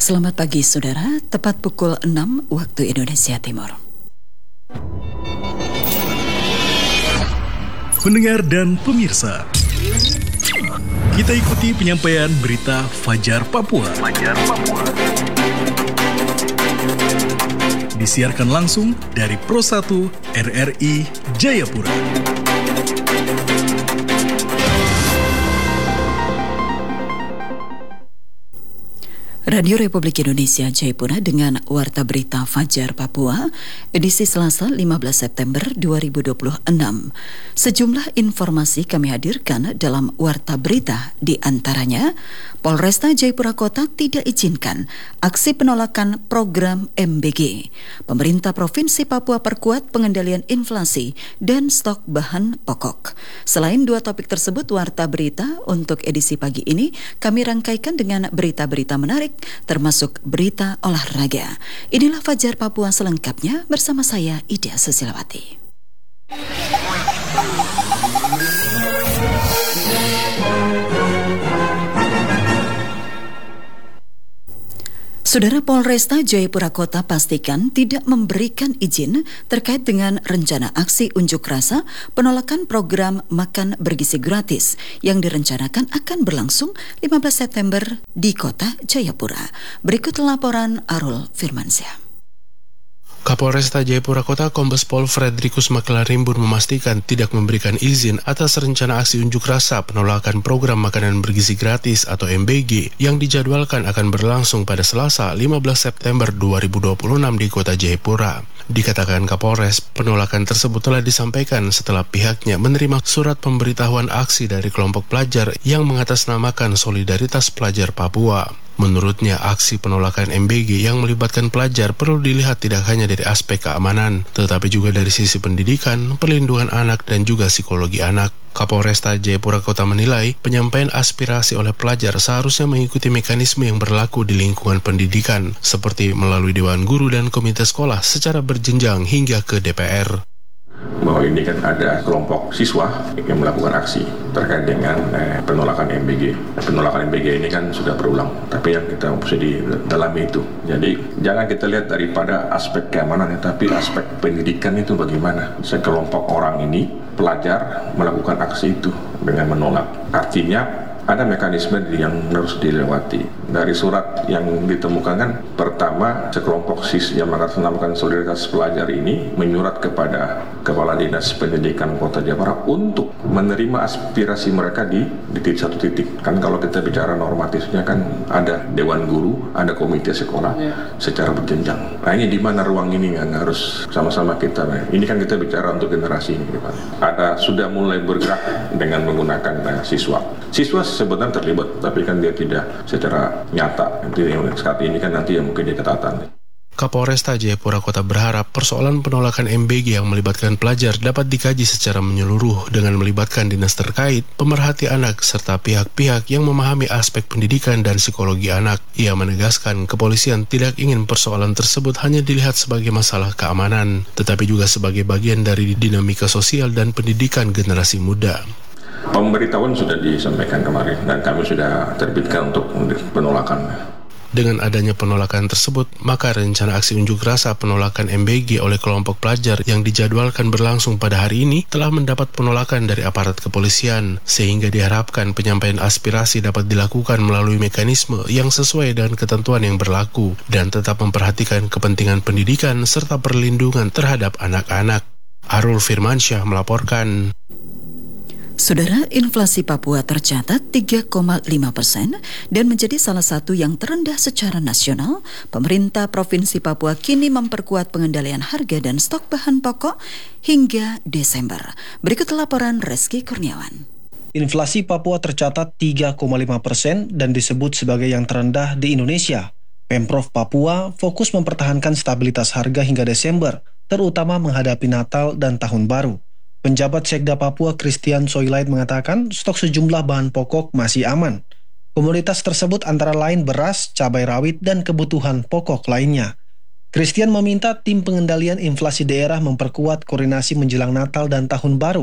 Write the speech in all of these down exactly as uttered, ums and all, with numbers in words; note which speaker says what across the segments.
Speaker 1: Selamat pagi saudara, tepat pukul enam waktu Indonesia Timur.
Speaker 2: Pendengar dan pemirsa, kita ikuti penyampaian berita Fajar Papua. Fajar Papua. Disiarkan langsung dari Pro satu R R I Jayapura.
Speaker 1: Radio Republik Indonesia Jayapura dengan Warta Berita Fajar Papua, edisi Selasa lima belas September dua ribu dua puluh enam. Sejumlah informasi kami hadirkan dalam Warta Berita, di antaranya Polresta Jayapura Kota tidak izinkan aksi penolakan program M B G. Pemerintah Provinsi Papua perkuat pengendalian inflasi dan stok bahan pokok. Selain dua topik tersebut, Warta Berita untuk edisi pagi ini kami rangkaikan dengan berita-berita menarik termasuk berita olahraga. Inilah Fajar Papua selengkapnya bersama saya Ida Susilawati. Saudara, Polresta Jayapura Kota pastikan tidak memberikan izin terkait dengan rencana aksi unjuk rasa penolakan program makan bergizi gratis yang direncanakan akan berlangsung lima belas September di Kota Jayapura. Berikut laporan Arul Firmansyah.
Speaker 3: Kapolresta Jayapura Kota Kombes Pol Fredrikus Makelarimbun memastikan tidak memberikan izin atas rencana aksi unjuk rasa penolakan program makanan bergizi gratis atau M B G yang dijadwalkan akan berlangsung pada Selasa lima belas September dua ribu dua puluh enam di Kota Jayapura. Dikatakan Kapolres, penolakan tersebut telah disampaikan setelah pihaknya menerima surat pemberitahuan aksi dari kelompok pelajar yang mengatasnamakan Solidaritas Pelajar Papua. Menurutnya, aksi penolakan M B G yang melibatkan pelajar perlu dilihat tidak hanya dari aspek keamanan, tetapi juga dari sisi pendidikan, perlindungan anak, dan juga psikologi anak. Kapolresta Jayapura Kota menilai penyampaian aspirasi oleh pelajar seharusnya mengikuti mekanisme yang berlaku di lingkungan pendidikan, seperti melalui Dewan Guru dan Komite Sekolah secara berjenjang hingga ke D P R.
Speaker 4: Bahwa ini kan ada kelompok siswa yang melakukan aksi terkait dengan eh, penolakan M B G. Penolakan M B G ini kan sudah berulang, tapi yang kita mesti di dalam itu. Jadi jangan kita lihat daripada aspek keamanan, tapi aspek pendidikan itu bagaimana. Sekelompok orang ini, pelajar, melakukan aksi itu dengan menolak. Artinya ada mekanisme yang harus dilewati. Dari surat yang ditemukan kan, pertama sekelompok sis yang mengatasnamakan Solidaritas Pelajar ini menyurat kepada Kepala Dinas Pendidikan Kota Jayapura untuk menerima aspirasi mereka di, di titik satu titik. Kan kalau kita bicara normatifnya kan ada Dewan Guru, ada Komite Sekolah ya, secara berjenjang. Nah ini di mana ruang ini nggak harus sama-sama kita. Nah, ini kan kita bicara untuk generasi ini. Ada sudah mulai bergerak dengan menggunakan nah, siswa. Siswa sebenarnya terlibat, tapi kan dia tidak secara nyata. Nanti saat ini kan nanti yang mungkin dia catatan.
Speaker 3: Kapolresta Jayapura Kota berharap persoalan penolakan M B G yang melibatkan pelajar dapat dikaji secara menyeluruh dengan melibatkan dinas terkait, pemerhati anak, serta pihak-pihak yang memahami aspek pendidikan dan psikologi anak. Ia menegaskan kepolisian tidak ingin persoalan tersebut hanya dilihat sebagai masalah keamanan, tetapi juga sebagai bagian dari dinamika sosial dan pendidikan generasi muda.
Speaker 4: Pemberitahuan sudah disampaikan kemarin dan kami sudah terbitkan untuk penolakan.
Speaker 3: Dengan adanya penolakan tersebut, maka rencana aksi unjuk rasa penolakan M B G oleh kelompok pelajar yang dijadwalkan berlangsung pada hari ini telah mendapat penolakan dari aparat kepolisian, sehingga diharapkan penyampaian aspirasi dapat dilakukan melalui mekanisme yang sesuai dengan ketentuan yang berlaku dan tetap memperhatikan kepentingan pendidikan serta perlindungan terhadap anak-anak. Arul Firmansyah melaporkan.
Speaker 1: Saudara, inflasi Papua tercatat tiga koma lima persen dan menjadi salah satu yang terendah secara nasional. Pemerintah Provinsi Papua kini memperkuat pengendalian harga dan stok bahan pokok hingga Desember. Berikut laporan Reski Kurniawan.
Speaker 5: Inflasi Papua tercatat tiga koma lima persen dan disebut sebagai yang terendah di Indonesia. Pemprov Papua fokus mempertahankan stabilitas harga hingga Desember, terutama menghadapi Natal dan Tahun Baru. Penjabat Sekda Papua Christian Soilait mengatakan stok sejumlah bahan pokok masih aman. Komoditas tersebut antara lain beras, cabai rawit, dan kebutuhan pokok lainnya. Christian meminta tim pengendalian inflasi daerah memperkuat koordinasi menjelang Natal dan Tahun Baru.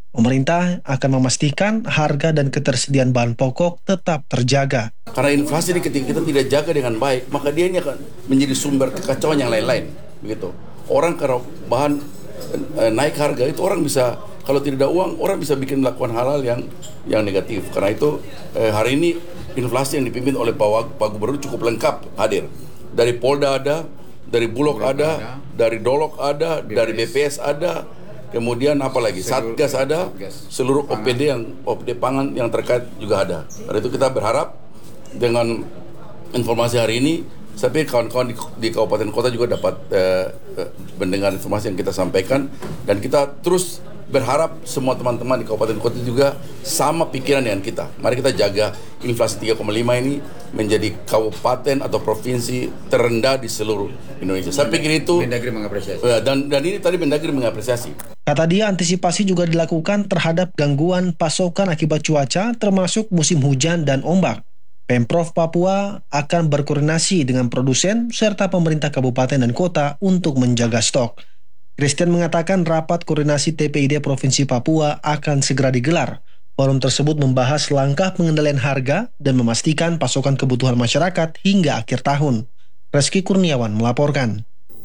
Speaker 5: Pemerintah akan memastikan harga dan ketersediaan bahan pokok tetap terjaga.
Speaker 6: Karena inflasi ini ketika kita tidak jaga dengan baik, maka dia ini akan menjadi sumber kekacauan yang lain-lain. Begitu. Orang kalau bahan eh, naik harga itu orang bisa, kalau tidak ada uang, orang bisa bikin melakukan hal-hal yang yang negatif. Karena itu eh, hari ini inflasi yang dipimpin oleh Pak, Pak Gubernur cukup lengkap hadir. Dari Polda ada, dari Bulog ada, dari Dolok ada, dari B P S ada. Kemudian apa lagi? Satgas ada, seluruh O P D yang O P D pangan yang terkait juga ada. Karena itu kita berharap dengan informasi hari ini, tapi kawan-kawan di, di kabupaten kota juga dapat eh, mendengar informasi yang kita sampaikan, dan kita terus berharap semua teman-teman di kabupaten kota juga sama pikiran dengan kita. Mari kita jaga inflasi tiga koma lima ini menjadi kabupaten atau provinsi terendah di seluruh Indonesia. Saya pikir itu Mendagri mengapresiasi. Dan, dan ini tadi Mendagri mengapresiasi.
Speaker 5: Kata dia, antisipasi juga dilakukan terhadap gangguan pasokan akibat cuaca, termasuk musim hujan dan ombak. Pemprov Papua akan berkoordinasi dengan produsen serta pemerintah kabupaten dan kota untuk menjaga stok. Christian mengatakan rapat koordinasi T P I D Provinsi Papua akan segera digelar. Forum tersebut membahas langkah pengendalian harga dan memastikan pasokan kebutuhan masyarakat hingga akhir tahun. Reski Kurniawan melaporkan.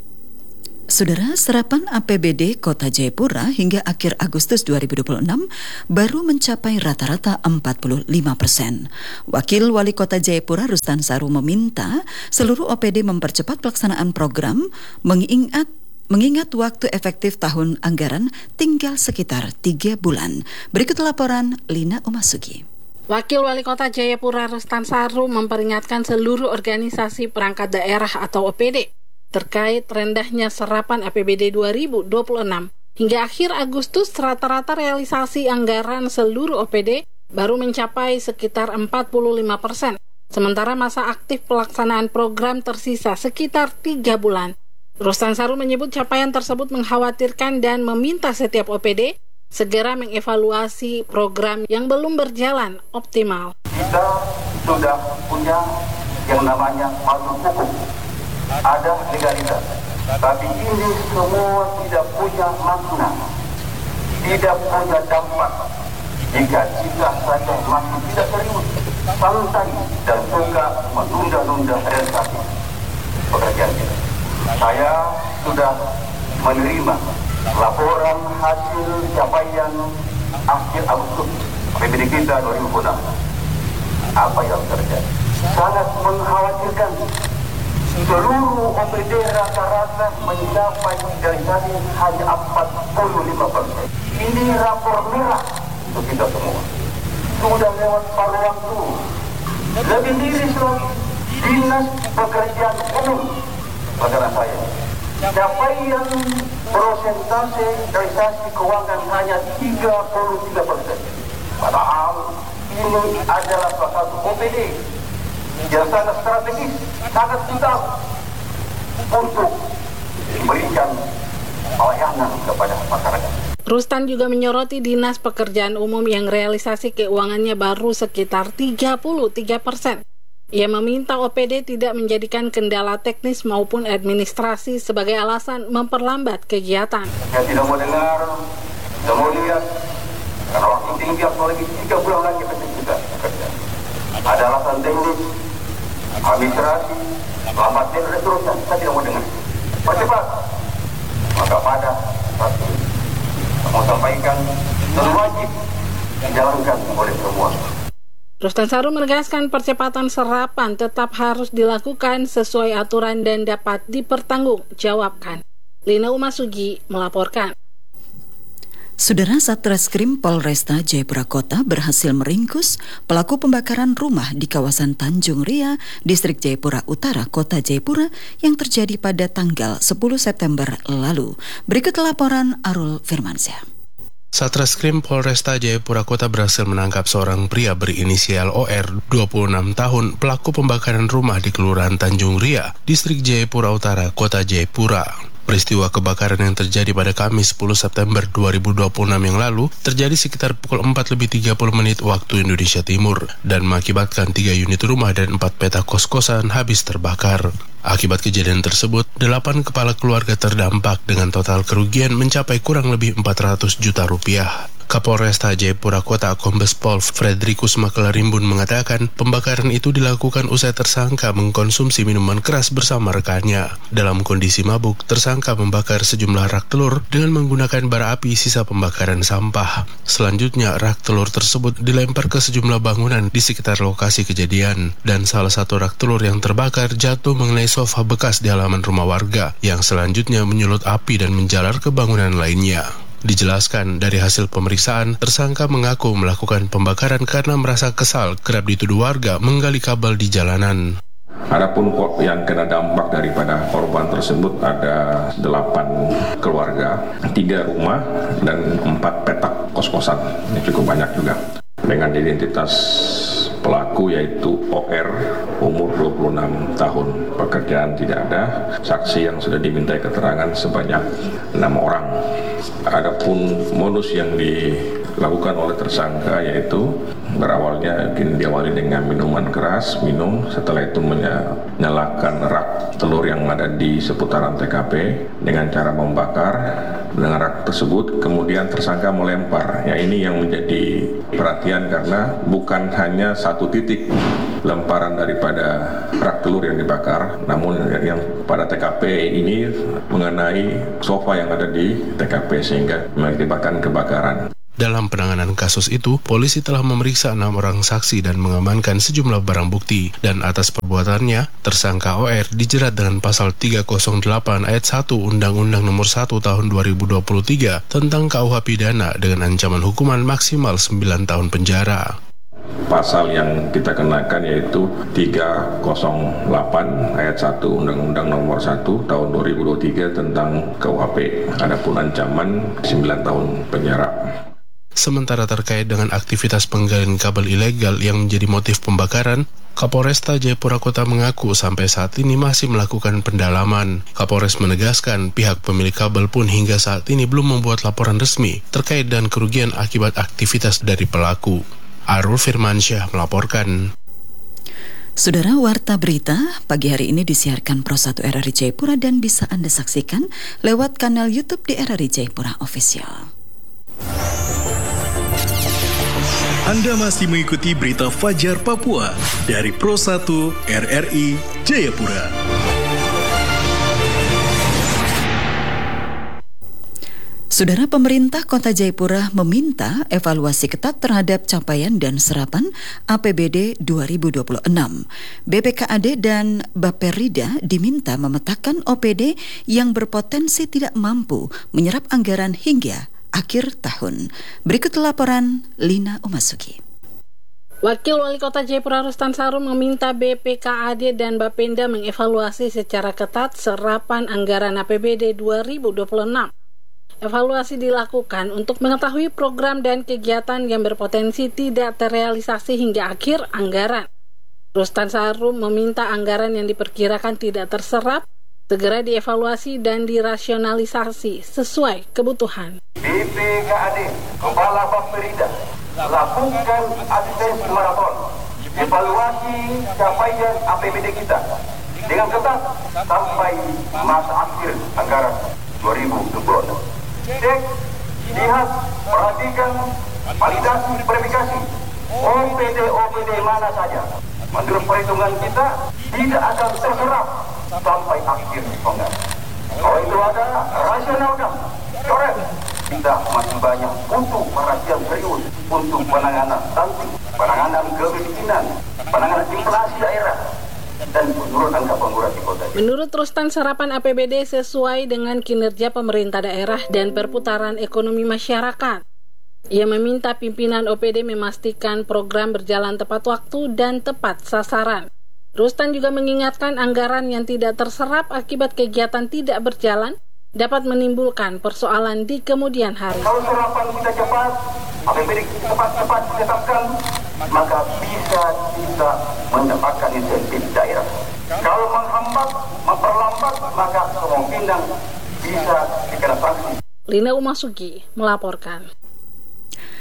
Speaker 1: Saudara, serapan A P B D Kota Jayapura hingga akhir Agustus dua ribu dua puluh enam baru mencapai rata-rata empat puluh lima persen. Wakil Wali Kota Jayapura Rustan Saru meminta seluruh O P D mempercepat pelaksanaan program mengingat Mengingat waktu efektif tahun anggaran tinggal sekitar tiga bulan. Berikut laporan Lina Umasugi.
Speaker 7: Wakil Wali Kota Jayapura Rustan Saru memperingatkan seluruh organisasi perangkat daerah atau O P D terkait rendahnya serapan A P B D dua ribu dua puluh enam. Hingga akhir Agustus, rata-rata realisasi anggaran seluruh O P D baru mencapai sekitar empat puluh lima persen. Sementara masa aktif pelaksanaan program tersisa sekitar tiga bulan. Rustan Saru menyebut capaian tersebut mengkhawatirkan dan meminta setiap O P D segera mengevaluasi program yang belum berjalan optimal.
Speaker 8: Kita sudah punya yang namanya payung hukum, ada legalitas, tapi ini semua tidak punya makna, tidak punya dampak jika kita saja masih tidak serius, santai dan suka menunda-nunda realisasi pekerjaan kita. Saya sudah menerima laporan hasil capaian akhir Agustus A P B D kita dua ribu dua puluh enam. Apa yang terjadi? Sangat mengkhawatirkan. Seluruh O P D rata-rata mencapai realisasi hanya empat puluh lima persen. Ini rapor merah untuk kita semua. Sudah lewat paruh waktu. Lebih miris lagi, Dinas Pekerjaan Umum Negara saya, capaian persentase realisasi keuangan hanya tiga puluh tiga persen. Padahal ini adalah salah satu O P D yang sangat strategis, sangat vital untuk memberikan pelayanan kepada masyarakat.
Speaker 7: Rustan juga menyoroti Dinas Pekerjaan Umum yang realisasi keuangannya baru sekitar tiga puluh tiga persen. Ia meminta O P D tidak menjadikan kendala teknis maupun administrasi sebagai alasan memperlambat kegiatan.
Speaker 8: Saya tidak mau dengar, tidak mau lihat, karena waktu tinggi apalagi tiga bulan lagi penting kita bekerja. Ada alasan teknis, administrasi, lambat dan seterusnya, saya tidak mau dengar. Percepat, maka pada satu, saya mau sampaikan dan wajib dijalankan oleh semua.
Speaker 7: Rustan Saru menegaskan percepatan serapan tetap harus dilakukan sesuai aturan dan dapat dipertanggungjawabkan. Lina Umasugi melaporkan.
Speaker 1: Saudara, Satreskrim Polresta Jayapura Kota berhasil meringkus pelaku pembakaran rumah di kawasan Tanjung Ria, Distrik Jayapura Utara, Kota Jayapura yang terjadi pada tanggal sepuluh September lalu. Berikut laporan Arul Firmansyah.
Speaker 3: Satreskrim Polresta Jayapura Kota berhasil menangkap seorang pria berinisial O R, dua puluh enam tahun, pelaku pembakaran rumah di Kelurahan Tanjung Ria, Distrik Jayapura Utara, Kota Jayapura. Peristiwa kebakaran yang terjadi pada Kamis sepuluh September dua ribu dua puluh enam yang lalu terjadi sekitar pukul empat lebih tiga puluh menit waktu Indonesia Timur dan mengakibatkan tiga unit rumah dan empat petak kos-kosan habis terbakar. Akibat kejadian tersebut, delapan kepala keluarga terdampak dengan total kerugian mencapai kurang lebih empat ratus juta rupiah. Kapolresta Jayapura Kota Kombes Pol Fredrikus Makelarimbun mengatakan pembakaran itu dilakukan usai tersangka mengkonsumsi minuman keras bersama rekannya. Dalam kondisi mabuk, tersangka membakar sejumlah rak telur dengan menggunakan bara api sisa pembakaran sampah. Selanjutnya, rak telur tersebut dilempar ke sejumlah bangunan di sekitar lokasi kejadian, dan salah satu rak telur yang terbakar jatuh mengenai sofa bekas di halaman rumah warga yang selanjutnya menyulut api dan menjalar ke bangunan lainnya. Dijelaskan dari hasil pemeriksaan, tersangka mengaku melakukan pembakaran karena merasa kesal kerap dituduh warga menggali kabel di jalanan.
Speaker 4: Adapun yang kena dampak daripada korban tersebut ada delapan keluarga, tiga rumah dan empat petak kos-kosan. Ini cukup banyak juga. Dengan identitas pelaku yaitu O R, umur dua puluh enam tahun, pekerjaan tidak ada, saksi yang sudah dimintai keterangan sebanyak enam orang. Adapun modus yang dilakukan oleh tersangka yaitu berawalnya diawali dengan minuman keras, minum, setelah itu menyalakan rak telur yang ada di seputaran T K P dengan cara membakar dengan rak tersebut, kemudian tersangka melempar. Ya, ini yang menjadi perhatian karena bukan hanya satu titik lemparan daripada rak telur yang dibakar, namun yang pada T K P ini mengenai sofa yang ada di T K P sehingga mengakibatkan kebakaran.
Speaker 3: Dalam penanganan kasus itu, polisi telah memeriksa enam orang saksi dan mengamankan sejumlah barang bukti. Dan atas perbuatannya, tersangka O R dijerat dengan pasal tiga nol delapan ayat satu Undang-Undang Nomor satu Tahun dua ribu dua puluh tiga tentang K U H pidana dengan ancaman hukuman maksimal sembilan tahun penjara.
Speaker 4: Pasal yang kita kenakan yaitu tiga nol delapan ayat satu Undang-Undang Nomor satu Tahun dua ribu dua puluh tiga tentang K U H P. Adapun ancaman sembilan tahun penjara.
Speaker 3: Sementara terkait dengan aktivitas penggalian kabel ilegal yang menjadi motif pembakaran, Kapolresta Jayapura Kota mengaku sampai saat ini masih melakukan pendalaman. Kapolres menegaskan pihak pemilik kabel pun hingga saat ini belum membuat laporan resmi terkait dengan kerugian akibat aktivitas dari pelaku. Arul Firmansyah melaporkan.
Speaker 1: Saudara, Warta Berita pagi hari ini disiarkan Pro satu R R I Jayapura dan bisa Anda saksikan lewat kanal YouTube di R R I Jayapura Official.
Speaker 2: Anda masih mengikuti berita Fajar Papua dari Pro satu R R I Jayapura.
Speaker 1: Saudara, pemerintah Kota Jayapura meminta evaluasi ketat terhadap capaian dan serapan A P B D dua ribu dua puluh enam. B P K A D dan Bapperida diminta memetakan O P D yang berpotensi tidak mampu menyerap anggaran hingga akhir tahun. Berikut laporan Lina Umasuki.
Speaker 7: Wakil Wali Kota Jayapura Rustan Sarum meminta B P K A D dan Bapenda mengevaluasi secara ketat serapan anggaran A P B D dua ribu dua puluh enam. Evaluasi dilakukan untuk mengetahui program dan kegiatan yang berpotensi tidak terrealisasi hingga akhir anggaran. Rustan Sarum meminta anggaran yang diperkirakan tidak terserap segera dievaluasi dan dirasionalisasi sesuai kebutuhan.
Speaker 8: B P K A D, Kepala Bapperida, lakukan asistensi maraton, evaluasi capaian A P B D kita dengan ketat sampai masa akhir anggaran dua ribu dua puluh enam. Cek, lihat, perhatikan, validasi, verifikasi O P D O P D mana saja. Menurut perhitungan kita tidak akan terserap sampai akhir anggaran. Kalau itu ada rasionalkan, coret. Kita masih banyak untuk perhatian serius untuk penanganan stunting, penanganan kemiskinan, penanganan inflasi daerah, dan menurut angka pengangguran di kota.
Speaker 7: Menurut Rustan, serapan A P B D sesuai dengan kinerja pemerintah daerah dan perputaran ekonomi masyarakat. Ia meminta pimpinan O P D memastikan program berjalan tepat waktu dan tepat sasaran. Rustan juga mengingatkan anggaran yang tidak terserap akibat kegiatan tidak berjalan dapat menimbulkan persoalan di kemudian hari.
Speaker 8: Kalau serapan kita cepat, A P B D cepat-cepat ditetapkan, maka bisa kita mendapatkan insentif daerah. Kalau menghambat, memperlambat, maka kemungkinan bisa dikena sanksi.
Speaker 7: Lina Umasuki melaporkan.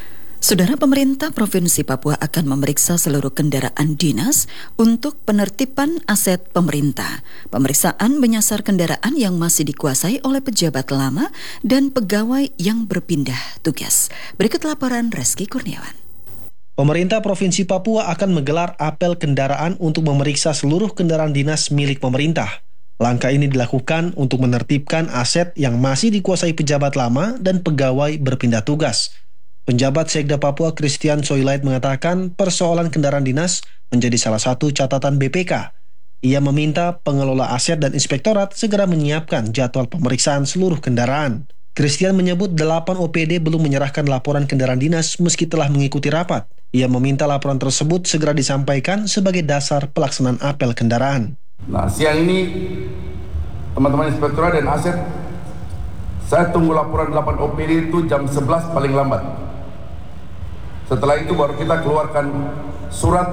Speaker 1: Saudara, pemerintah Provinsi Papua akan memeriksa seluruh kendaraan dinas untuk penertiban aset pemerintah. Pemeriksaan menyasar kendaraan yang masih dikuasai oleh pejabat lama dan pegawai yang berpindah tugas. Berikut laporan Reski Kurniawan.
Speaker 5: Pemerintah Provinsi Papua akan menggelar apel kendaraan untuk memeriksa seluruh kendaraan dinas milik pemerintah. Langkah ini dilakukan untuk menertibkan aset yang masih dikuasai pejabat lama dan pegawai berpindah tugas. Penjabat Sekda Papua Christian Soilait mengatakan persoalan kendaraan dinas menjadi salah satu catatan B P K. Ia meminta pengelola aset dan inspektorat segera menyiapkan jadwal pemeriksaan seluruh kendaraan. Christian menyebut delapan O P D belum menyerahkan laporan kendaraan dinas meski telah mengikuti rapat. Ia meminta laporan tersebut segera disampaikan sebagai dasar pelaksanaan apel kendaraan.
Speaker 6: Nah, siang ini teman-teman inspektorat dan aset, saya tunggu laporan delapan O P D itu jam sebelas paling lambat. Setelah itu baru kita keluarkan surat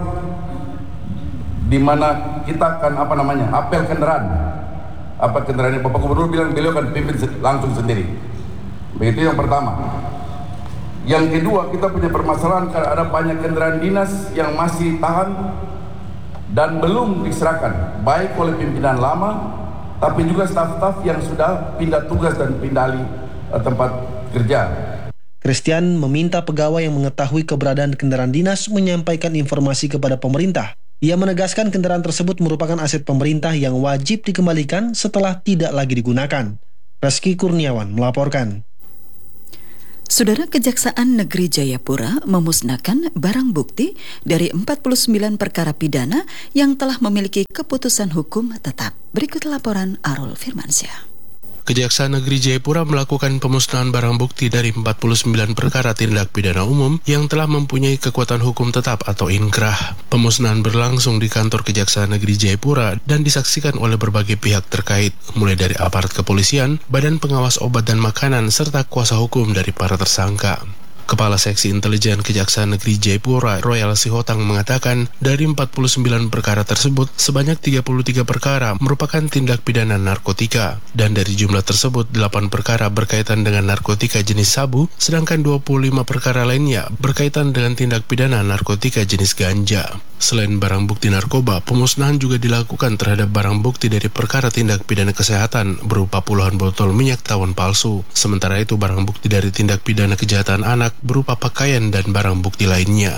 Speaker 6: di mana kita akan apa namanya apel kendaraan. Apa kendaraannya Bapak Gubernur bilang beliau akan pimpin langsung sendiri. Begitu yang pertama. Yang kedua, kita punya permasalahan karena ada banyak kendaraan dinas yang masih tahan dan belum diserahkan, baik oleh pimpinan lama, tapi juga staf-staf yang sudah pindah tugas dan pindah alih tempat kerja.
Speaker 5: Christian meminta pegawai yang mengetahui keberadaan kendaraan dinas menyampaikan informasi kepada pemerintah. Ia menegaskan kendaraan tersebut merupakan aset pemerintah yang wajib dikembalikan setelah tidak lagi digunakan. Reski Kurniawan melaporkan.
Speaker 1: Saudara, Kejaksaan Negeri Jayapura memusnahkan barang bukti dari empat puluh sembilan perkara pidana yang telah memiliki keputusan hukum tetap. Berikut laporan Arul Firmansyah.
Speaker 3: Kejaksaan Negeri Jayapura melakukan pemusnahan barang bukti dari empat puluh sembilan perkara tindak pidana umum yang telah mempunyai kekuatan hukum tetap atau inkrah. Pemusnahan berlangsung di kantor Kejaksaan Negeri Jayapura dan disaksikan oleh berbagai pihak terkait, mulai dari aparat kepolisian, Badan Pengawas Obat dan Makanan, serta kuasa hukum dari para tersangka. Kepala Seksi Intelijen Kejaksaan Negeri Jayapura, Royal Sihotang, mengatakan dari empat puluh sembilan perkara tersebut, sebanyak tiga puluh tiga perkara merupakan tindak pidana narkotika. Dan dari jumlah tersebut, delapan perkara berkaitan dengan narkotika jenis sabu, sedangkan dua puluh lima perkara lainnya berkaitan dengan tindak pidana narkotika jenis ganja. Selain barang bukti narkoba, pemusnahan juga dilakukan terhadap barang bukti dari perkara tindak pidana kesehatan berupa puluhan botol minyak tawon palsu. Sementara itu, barang bukti dari tindak pidana kejahatan anak berupa pakaian dan barang bukti lainnya.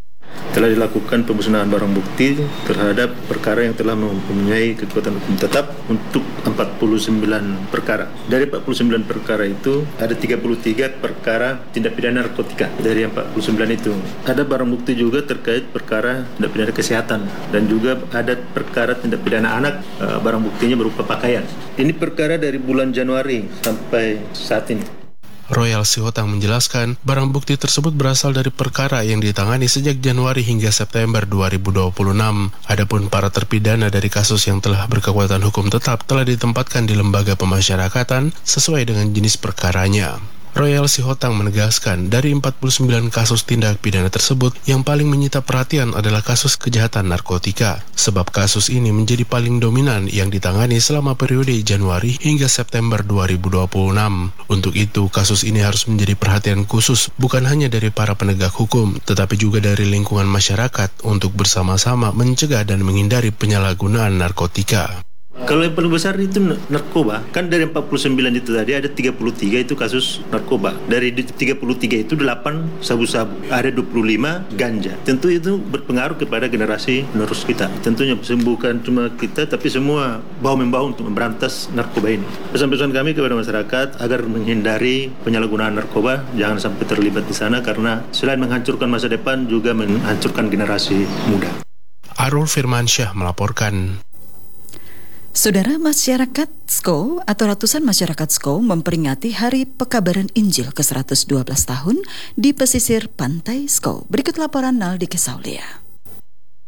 Speaker 9: Telah dilakukan pemusnahan barang bukti terhadap perkara yang telah mempunyai kekuatan hukum tetap untuk empat puluh sembilan perkara. Dari empat puluh sembilan perkara itu, ada tiga puluh tiga perkara tindak pidana narkotika. Dari empat puluh sembilan itu, ada barang bukti juga terkait perkara tindak pidana kesehatan. Dan juga ada perkara tindak pidana anak, barang buktinya berupa pakaian. Ini perkara dari bulan Januari sampai saat ini.
Speaker 3: Royal Sihotang menjelaskan, barang bukti tersebut berasal dari perkara yang ditangani sejak Januari hingga September dua ribu dua puluh enam. Adapun para terpidana dari kasus yang telah berkekuatan hukum tetap telah ditempatkan di lembaga pemasyarakatan sesuai dengan jenis perkaranya. Royal Sihotang menegaskan, dari empat puluh sembilan kasus tindak pidana tersebut, yang paling menyita perhatian adalah kasus kejahatan narkotika, sebab kasus ini menjadi paling dominan yang ditangani selama periode Januari hingga September dua ribu dua puluh enam. Untuk itu, kasus ini harus menjadi perhatian khusus bukan hanya dari para penegak hukum, tetapi juga dari lingkungan masyarakat untuk bersama-sama mencegah dan menghindari penyalahgunaan narkotika.
Speaker 9: Kalau yang paling besar itu narkoba, kan dari empat puluh sembilan itu tadi ada tiga puluh tiga itu kasus narkoba. Dari tiga puluh tiga itu delapan sabu-sabu, ada dua puluh lima ganja. Tentu itu berpengaruh kepada generasi penerus kita. Tentunya bukan cuma kita, tapi semua bahu-membahu untuk memberantas narkoba ini. Pesan-pesan kami kepada masyarakat agar menghindari penyalahgunaan narkoba, jangan sampai terlibat di sana karena selain menghancurkan masa depan juga menghancurkan generasi muda.
Speaker 3: Arul Firmansyah melaporkan.
Speaker 1: Saudara, masyarakat Sko atau ratusan masyarakat Sko memperingati Hari Pekabaran Injil ke seratus dua belas tahun di pesisir pantai Sko. Berikut laporan Naldi Kesaulia.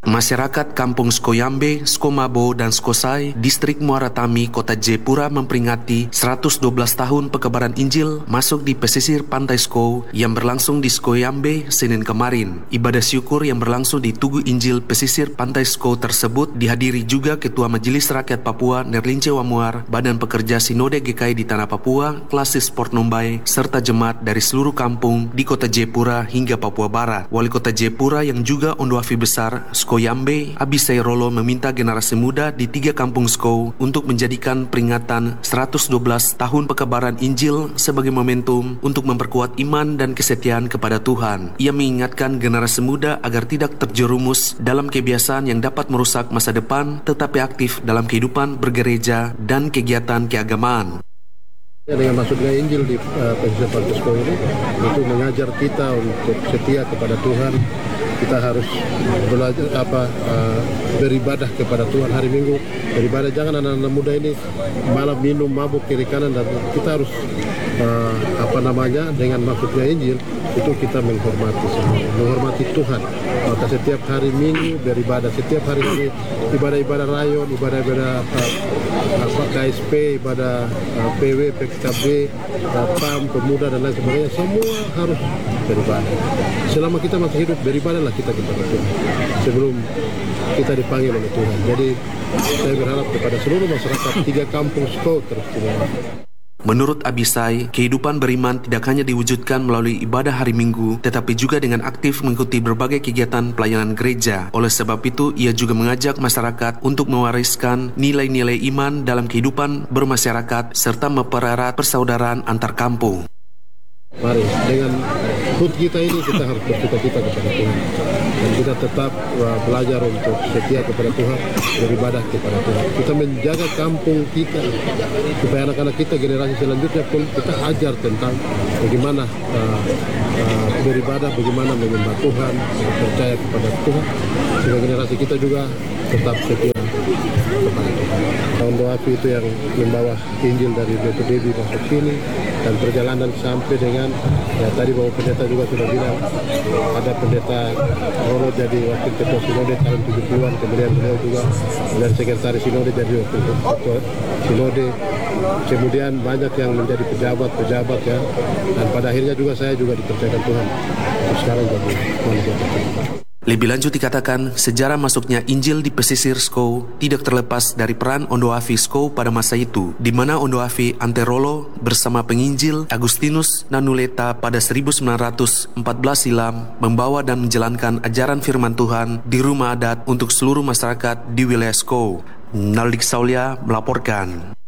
Speaker 3: Masyarakat Kampung Skoyambe, Skomabo, dan Skosai, Distrik Muara Tami, Kota Jayapura memperingati seratus dua belas tahun Pekebaran Injil masuk di pesisir Pantai Sko yang berlangsung di Skoyambe Senin kemarin. Ibadah syukur yang berlangsung di Tugu Injil pesisir Pantai Sko tersebut dihadiri juga Ketua Majelis Rakyat Papua Nerlince Wamuar, Badan Pekerja Sinode G K I di Tanah Papua, Klasis Port Nombai, serta jemaat dari seluruh kampung di Kota Jayapura hingga Papua Barat. Wali Kota Jayapura yang juga Ondoafi Besar Skoyambe, Abisai Rolo meminta generasi muda di tiga kampung Sko untuk menjadikan peringatan seratus dua belas tahun Pekebaran Injil sebagai momentum untuk memperkuat iman dan kesetiaan kepada Tuhan. Ia mengingatkan generasi muda agar tidak terjerumus dalam kebiasaan yang dapat merusak masa depan, tetapi aktif dalam kehidupan bergereja dan kegiatan keagamaan.
Speaker 10: Dengan masuknya Injil di uh, pesisir Pantai Sko ini untuk mengajar kita untuk setia kepada Tuhan. Kita harus belajar apa uh, beribadah kepada Tuhan hari Minggu. Beribadah, jangan anak-anak muda ini malam minum mabuk kiri kanan, dan kita harus uh, apa namanya dengan masuknya Injil itu kita menghormati semua, menghormati Tuhan. Maka setiap hari Minggu beribadah, setiap hari ini ibadah-ibadah rayon, ibadah-ibadah uh, apa K S P, ibadah uh, P W, P K B, uh, P A M, pemuda dan lain sebagainya, semua harus beribadah. Selama kita masih hidup, beribadahlah kita kepada Tuhan sebelum kita dipanggil oleh Tuhan. Jadi saya berharap kepada seluruh masyarakat tiga kampung Sko terus terus.
Speaker 3: Menurut Abisai, kehidupan beriman tidak hanya diwujudkan melalui ibadah hari Minggu, tetapi juga dengan aktif mengikuti berbagai kegiatan pelayanan gereja. Oleh sebab itu, ia juga mengajak masyarakat untuk mewariskan nilai-nilai iman dalam kehidupan bermasyarakat serta mempererat persaudaraan antar kampung.
Speaker 10: Mari, dengan hut kita ini kita harus bersuka-cita kepada Tuhan, dan kita tetap uh, belajar untuk setia kepada Tuhan, beribadah kepada Tuhan. Kita menjaga kampung kita supaya anak-anak kita generasi selanjutnya pun kita ajar tentang bagaimana uh, uh, beribadah, bagaimana menyembah Tuhan, percaya kepada Tuhan, sehingga generasi kita juga tetap setia kepada Tuhan. Ondoafi itu yang membawa Injil dari Depo Debi masuk sini, dan perjalanan sampai dengan ya tadi Bapak Pendeta juga sudah bilang ada Pendeta Rolo jadi wakil ketua Sinode tahun tujuh puluhan, kemudian beliau juga dan sekretaris Sinode jadi wakil ketua Sinode, kemudian banyak yang menjadi pejabat-pejabat ya, dan pada akhirnya juga saya juga dipercayakan Tuhan sekarang jadi wali kota.
Speaker 3: Lebih lanjut dikatakan, sejarah masuknya Injil di pesisir Sko tidak terlepas dari peran Ondoafi Sko pada masa itu, di mana Ondoafi Anterolo bersama penginjil Agustinus Nanuleta pada seribu sembilan ratus empat belas silam membawa dan menjalankan ajaran firman Tuhan di rumah adat untuk seluruh masyarakat di wilayah Sko. Naldik Saulia melaporkan.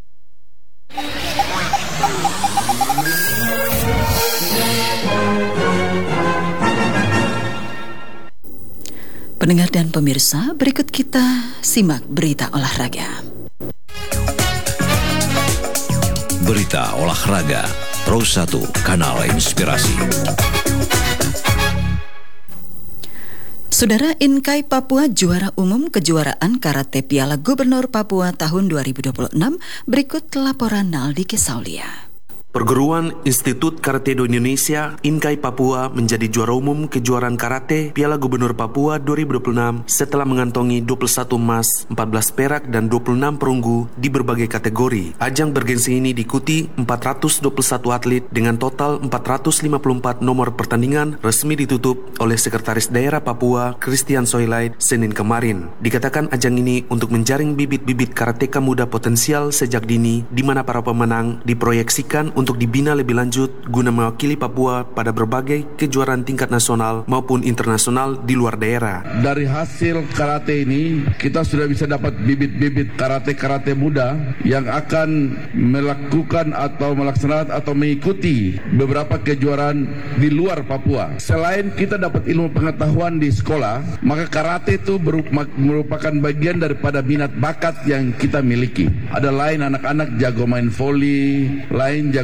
Speaker 1: Pendengar dan pemirsa, berikut kita simak berita olahraga.
Speaker 11: Berita olahraga, Pro satu, Kanal Inspirasi.
Speaker 1: Saudara, Inkai Papua juara umum kejuaraan Karate Piala Gubernur Papua tahun dua ribu dua puluh enam. Berikut laporan Naldi Kesaulia.
Speaker 3: Perguruan Institut Karate do Indonesia, Inkai Papua, menjadi juara umum kejuaraan karate Piala Gubernur Papua dua ribu dua puluh enam setelah mengantongi dua puluh satu emas, empat belas perak, dan dua puluh enam perunggu di berbagai kategori. Ajang bergensi ini diikuti empat ratus dua puluh satu atlet dengan total empat ratus lima puluh empat nomor pertandingan resmi ditutup oleh Sekretaris Daerah Papua, Christian Soilait, Senin kemarin. Dikatakan ajang ini untuk menjaring bibit-bibit karateka muda potensial sejak dini, di mana para pemenang diproyeksikan untuk dibina lebih lanjut guna mewakili Papua pada berbagai kejuaraan tingkat nasional maupun internasional di luar daerah.
Speaker 12: Dari hasil karate ini, kita sudah bisa dapat bibit-bibit karate-karate muda yang akan melakukan atau melaksanakan atau mengikuti beberapa kejuaraan di luar Papua. Selain kita dapat ilmu pengetahuan di sekolah, maka karate itu merupakan bagian daripada minat bakat yang kita miliki. Ada lain anak-anak jago main voli, lain jago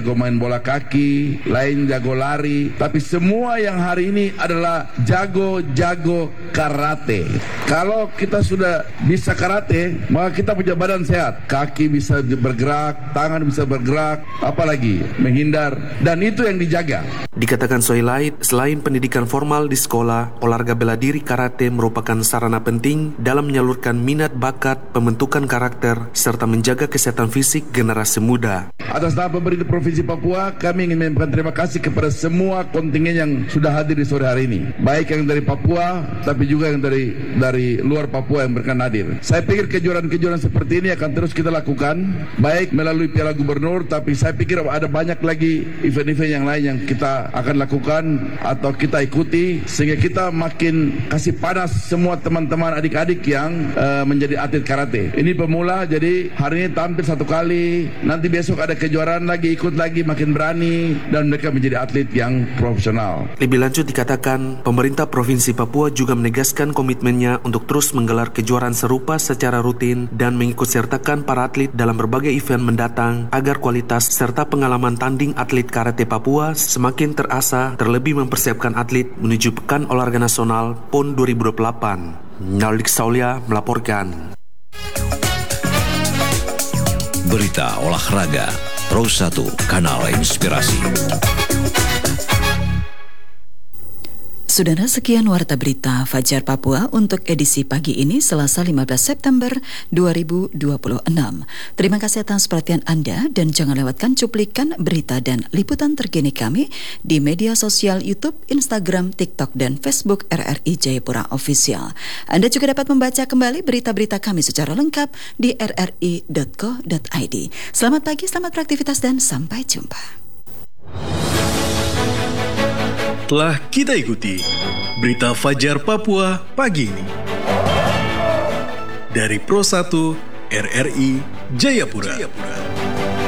Speaker 12: jago main bola kaki, lain jago lari, tapi semua yang hari ini adalah jago-jago karate. Kalau kita sudah bisa karate, maka kita punya badan sehat, kaki bisa bergerak, tangan bisa bergerak, apalagi menghindar, dan itu yang dijaga.
Speaker 13: Dikatakan Soilait, selain pendidikan formal di sekolah, olahraga bela diri karate merupakan sarana penting dalam menyalurkan minat bakat, pembentukan karakter, serta menjaga kesehatan fisik generasi muda.
Speaker 12: Atas nama pemerintah Provinsi Papua, kami ingin menyampaikan terima kasih kepada semua kontingen yang sudah hadir di sore hari ini, baik yang dari Papua, tapi juga yang dari dari luar Papua yang berkenan hadir. Saya pikir kejuaraan-kejuaraan seperti ini akan terus kita lakukan, baik melalui Piala Gubernur, tapi saya pikir ada banyak lagi event-event yang lain yang kita akan lakukan atau kita ikuti, sehingga kita makin kasih panas semua teman-teman adik-adik yang uh, menjadi atlet karate. Ini pemula, jadi hari ini tampil satu kali, nanti besok ada kejuaraan lagi, ikut lagi, makin berani, dan mereka menjadi atlet yang profesional.
Speaker 13: Lebih lanjut dikatakan, pemerintah Provinsi Papua juga menegaskan komitmennya untuk terus menggelar kejuaraan serupa secara rutin dan mengikutsertakan para atlet dalam berbagai event mendatang agar kualitas serta pengalaman tanding atlet karate Papua semakin terasa, terlebih mempersiapkan atlet menuju Pekan Olahraga Nasional P O N dua ribu dua puluh delapan. Naldik Saulia melaporkan.
Speaker 11: Berita olahraga Pro satu Kanal Inspirasi.
Speaker 1: Saudara, sekian Warta Berita Fajar Papua untuk edisi pagi ini Selasa lima belas September dua ribu dua puluh enam. Terima kasih atas perhatian Anda dan jangan lewatkan cuplikan berita dan liputan terkini kami di media sosial YouTube, Instagram, TikTok, dan Facebook R R I Jayapura Official. Anda juga dapat membaca kembali berita-berita kami secara lengkap di r r i dot co dot i d. Selamat pagi, selamat beraktivitas, dan sampai jumpa.
Speaker 2: Telah kita ikuti Berita Fajar Papua pagi ini dari Pro satu R R I Jayapura.